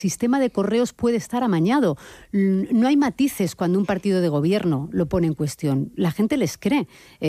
sistema de correos puede estar amañado. No hay matices cuando un partido de gobierno lo pone en cuestión. La gente les cree.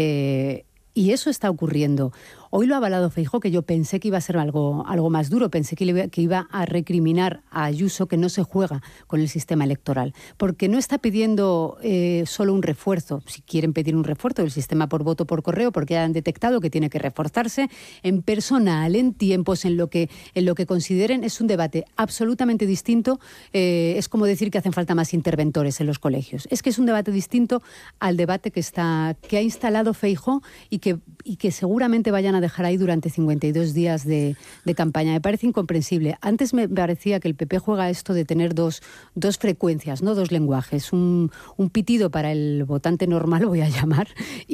Y eso está ocurriendo. Hoy lo ha avalado Feijóo, que yo pensé que iba a ser algo más duro. Pensé que iba a recriminar a Ayuso que no se juega con el sistema electoral. Porque no está pidiendo solo un refuerzo. Si quieren pedir un refuerzo del sistema por voto por correo, porque han detectado que tiene que reforzarse en personal, en tiempos, en lo que consideren. Es un debate absolutamente distinto. Es como decir que hacen falta más interventores en los colegios. Es que es un debate distinto al debate que ha instalado Feijóo y que seguramente vayan a dejar ahí durante 52 días de campaña. Me parece incomprensible. Antes me parecía que el PP juega esto de tener dos frecuencias, ¿no? Dos lenguajes. Un pitido para el votante normal, lo voy a llamar,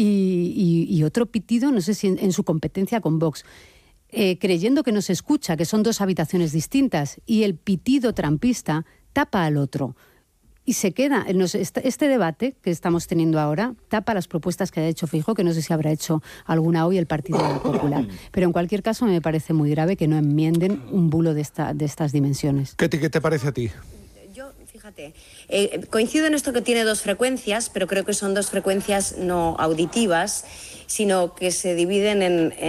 y otro pitido, no sé si en su competencia con Vox. Creyendo que no se escucha, que son dos habitaciones distintas, y el pitido trampista tapa al otro. Y se queda, este debate que estamos teniendo ahora tapa las propuestas que ha hecho Feijóo, que no sé si habrá hecho alguna hoy el Partido Popular. Pero en cualquier caso me parece muy grave que no enmienden un bulo de estas dimensiones. ¿Qué te parece a ti? Yo, fíjate, coincido en esto que tiene dos frecuencias, pero creo que son dos frecuencias no auditivas, sino que se dividen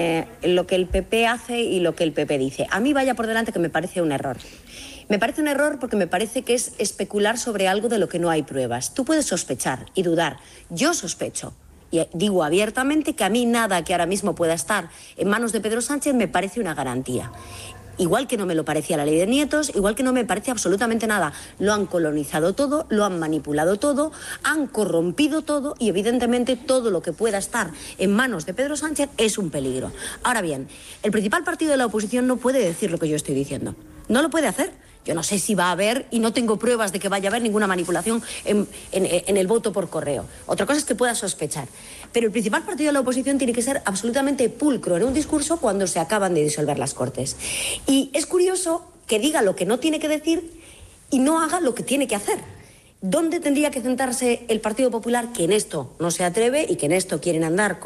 en lo que el PP hace y lo que el PP dice. A mí vaya por delante que me parece un error. Me parece un error porque me parece que es especular sobre algo de lo que no hay pruebas. Tú puedes sospechar y dudar. Yo sospecho. Y digo abiertamente que a mí nada que ahora mismo pueda estar en manos de Pedro Sánchez me parece una garantía. Igual que no me lo parecía la ley de nietos, igual que no me parece absolutamente nada. Lo han colonizado todo, lo han manipulado todo, han corrompido todo y evidentemente todo lo que pueda estar en manos de Pedro Sánchez es un peligro. Ahora bien, el principal partido de la oposición no puede decir lo que yo estoy diciendo. No lo puede hacer. Yo no sé si va a haber, y no tengo pruebas de que vaya a haber ninguna manipulación en el voto por correo. Otra cosa es que pueda sospechar. Pero el principal partido de la oposición tiene que ser absolutamente pulcro en un discurso cuando se acaban de disolver las Cortes. Y es curioso que diga lo que no tiene que decir y no haga lo que tiene que hacer. ¿Dónde tendría que centrarse el Partido Popular, que en esto no se atreve y que en esto quieren andar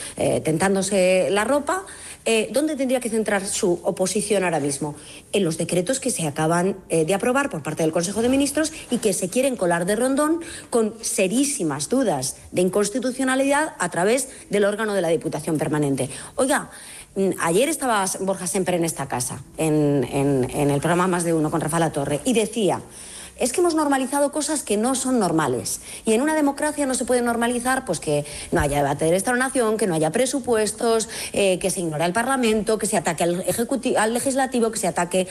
tentándose la ropa? ¿Dónde tendría que centrar su oposición ahora mismo? En los decretos que se acaban de aprobar por parte del Consejo de Ministros y que se quieren colar de rondón con serísimas dudas de inconstitucionalidad a través del órgano de la Diputación Permanente. Oiga, ayer estaba Borja Semper en esta casa, en el programa Más de Uno con Rafa Latorre, y decía: es que hemos normalizado cosas que no son normales. Y en una democracia no se puede normalizar pues que no haya debate del Estado de la Nación, que no haya presupuestos, que se ignore al Parlamento, que se ataque al Legislativo, que se ataque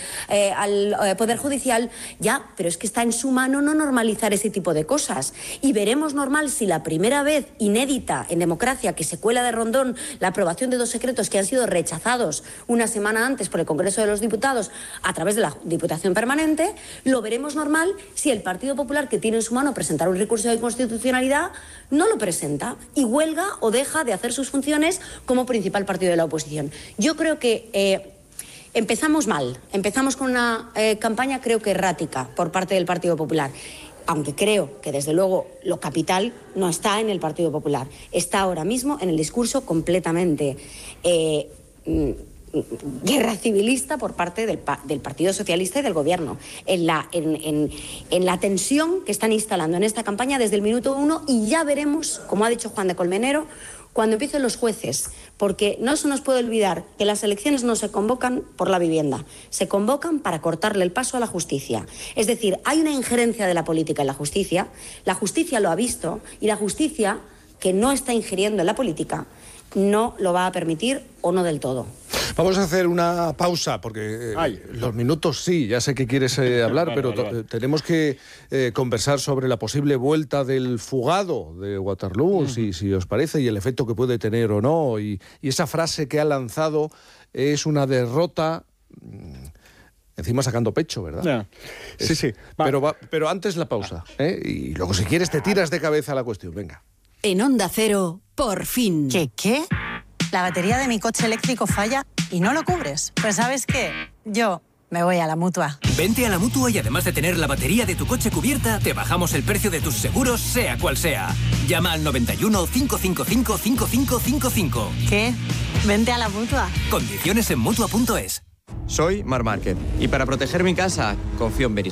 al Poder Judicial. Ya, pero es que está en su mano no normalizar ese tipo de cosas. Y veremos normal si la primera vez inédita en democracia que se cuela de rondón la aprobación de dos decretos que han sido rechazados una semana antes por el Congreso de los Diputados a través de la Diputación Permanente, lo veremos normal si el Partido Popular, que tiene en su mano presentar un recurso de inconstitucionalidad, no lo presenta y huelga o deja de hacer sus funciones como principal partido de la oposición. Yo creo que empezamos mal, empezamos con una campaña creo que errática por parte del Partido Popular. Aunque creo que desde luego lo capital no está en el Partido Popular, está ahora mismo en el discurso completamente guerra civilista por parte del Partido Socialista y del Gobierno, en la tensión que están instalando en esta campaña desde el minuto uno, y ya veremos, como ha dicho Juan de Colmenero, cuando empiecen los jueces, porque no se nos puede olvidar que las elecciones no se convocan por la vivienda, se convocan para cortarle el paso a la justicia. Es decir, hay una injerencia de la política en la justicia lo ha visto, y la justicia, que no está ingiriendo en la política, no lo va a permitir, o no del todo. Vamos a hacer una pausa, porque los minutos sí, ya sé que quieres hablar, pero tenemos que conversar sobre la posible vuelta del fugado de Waterloo, si os parece, y el efecto que puede tener o no. Y esa frase que ha lanzado es una derrota, encima sacando pecho, ¿verdad? Sí. Pero antes la pausa, y luego si quieres te tiras de cabeza a la cuestión, venga. En Onda Cero, por fin. ¿Qué? La batería de mi coche eléctrico falla y no lo cubres. Pues ¿sabes qué? Yo me voy a la Mutua. Vente a la Mutua y además de tener la batería de tu coche cubierta, te bajamos el precio de tus seguros, sea cual sea. Llama al 91 555 5555. ¿Qué? Vente a la Mutua. Condiciones en Mutua.es. Soy Marc Márquez y para proteger mi casa confío en Verisur.